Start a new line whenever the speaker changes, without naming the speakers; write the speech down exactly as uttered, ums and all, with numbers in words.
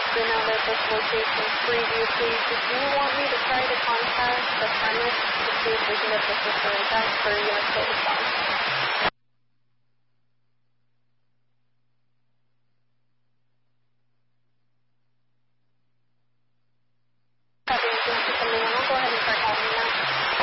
been out at this location previously. Did you want me to try to contact the premise to see if we can get the system intact, or are you going to stay with them?